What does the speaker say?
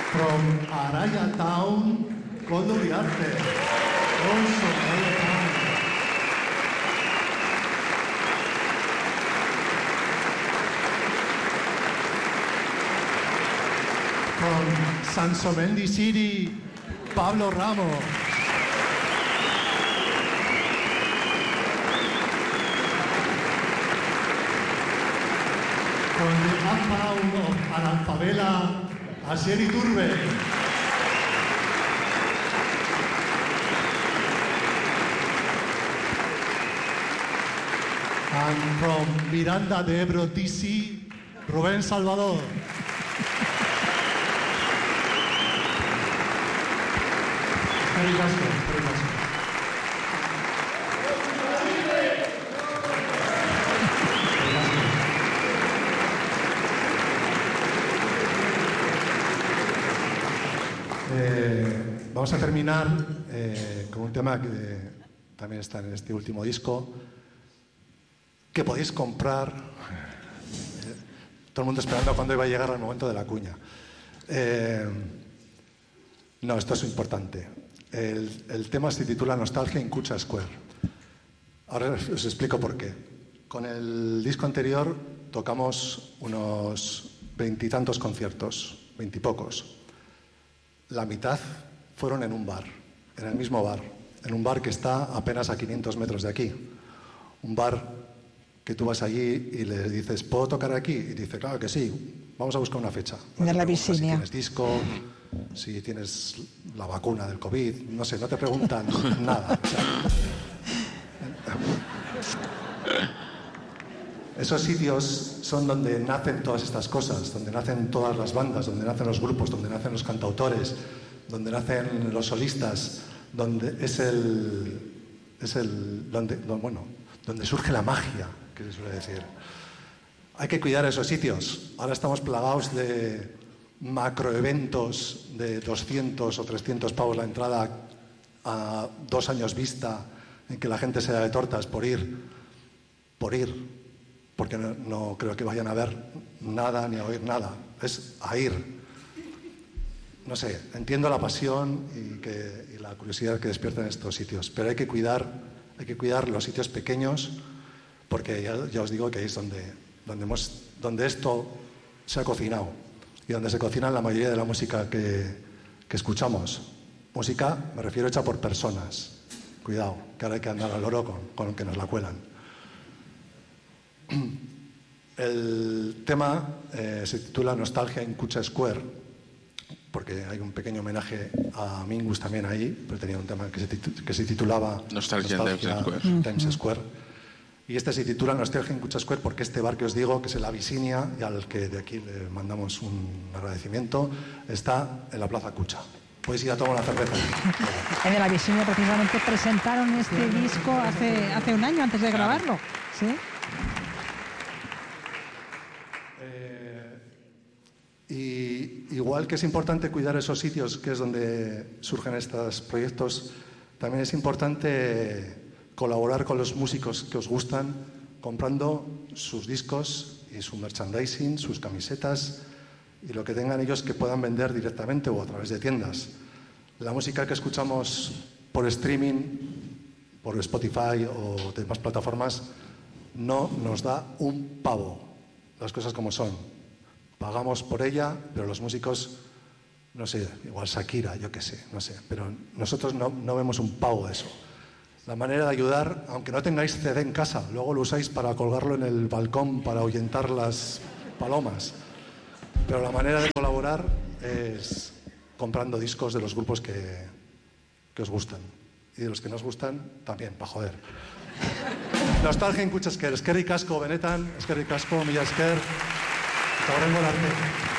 From Araya Town, Koldo Uriarte. Also Araya Town. From Sansomendi City, Pablo Ramos. From the uptown of Analfabela, Asier Iturbe. And from Miranda de Ebro, DC, Rubén Salvador. Very Vasco, very Vasco. Vamos a terminar con un tema que también está en este último disco, que podéis comprar. Todo el mundo esperando cuándo iba a llegar el momento de la cuña. No, esto es importante. El tema se titula Nostalgia in Kutxa Square. Ahora os explico por qué. Con el disco anterior tocamos unos 20 y tantos conciertos, 20 y pocos. La mitad fueron en un bar, en el mismo bar, en un bar que está apenas a 500 metros de aquí. Un bar que tú vas allí y le dices, ¿puedo tocar aquí? Y dice, claro que sí, vamos a buscar una fecha. De la Visinia. Si tienes disco, si tienes la vacuna del COVID, no sé, no te preguntan nada. O sea, esos sitios son donde nacen todas estas cosas, donde nacen todas las bandas, donde nacen los grupos, donde nacen los cantautores, donde nacen los solistas, donde donde surge la magia, que se suele decir. Hay que cuidar esos sitios. Ahora estamos plagados de macroeventos de 200 o 300 pavos la entrada a 2 años vista, en que la gente se da de tortas por ir, porque no creo que vayan a ver nada ni a oír nada, es a ir. No sé, entiendo la pasión y la curiosidad que despiertan estos sitios, pero hay que cuidar los sitios pequeños, porque ya os digo que ahí es donde esto se ha cocinado y donde se cocina la mayoría de la música que escuchamos. Música, me refiero, hecha por personas. Cuidado, que ahora hay que andar al loro con que nos la cuelan. El tema se titula Nostalgia in Kutxa Square, porque hay un pequeño homenaje a Mingus también ahí, pero tenía un tema que se titulaba Nostalgia in Times Square. Y este se titula Nostalgia in Kutxa Square porque este bar que os digo, que es el La Visinia, y al que de aquí le mandamos un agradecimiento, está en la Plaza Kutxa. Podéis ir a tomar una cerveza. En el La Visinia precisamente presentaron este disco hace un año antes de grabarlo. ¿Sí? Y igual que es importante cuidar esos sitios, que es donde surgen estos proyectos, también es importante colaborar con los músicos que os gustan, comprando sus discos y su merchandising, sus camisetas y lo que tengan ellos que puedan vender directamente o a través de tiendas. La música que escuchamos por streaming, por Spotify o demás plataformas, no nos da un pavo, las cosas como son. Pagamos por ella, pero los músicos, no sé, igual Shakira, yo qué sé, no sé, pero nosotros no vemos un pavo de eso. La manera de ayudar, aunque no tengáis CD en casa, luego lo usáis para colgarlo en el balcón para ahuyentar las palomas. Pero la manera de colaborar es comprando discos de los grupos que os gustan. Y de los que no os gustan, también, para joder. Nostalgia in Kutxa Square. Eskerrik asko benetan, eskerrik asko, mila esker. Eta horrengo arte.